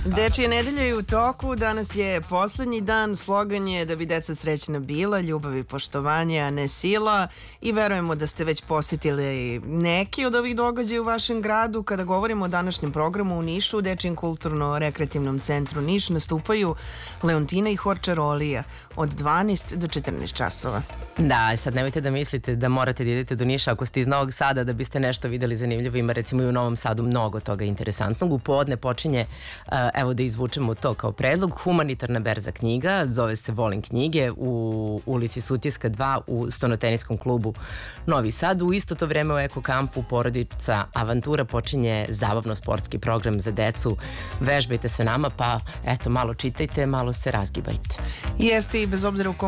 Dečija nedelja je u toku, danas je poslednji dan, slogan je da bi deca srećna bila, ljubav i poštovanje, a ne sila, i verujemo da ste već posjetili neki od ovih događaja u vašem gradu. Kada govorimo o današnjem programu u Nišu, u Dečijem kulturno-rekreativnom centru Niš nastupaju Leontina i Hor Čarolija od 12 do 14 časova. Da, sad nemojte da mislite da morate da idete do Niša ako ste iz Novog Sada da biste nešto videli zanimljivo. Ima recimo i u Novom Sadu mnogo toga interesantnog. U podne počinje, evo da izvučemo to kao predlog, humanitarna berza knjiga, zove se Volim knjige, u ulici Sutjeska 2 u Stonoteniskom klubu Novi Sad. U isto to vreme u Eko kampu Porodica Avantura počinje zabavno sportski program za decu. Vežbajte se nama, pa eto, malo čitajte, malo se razgibajte. Jeste, i bez obzira u kom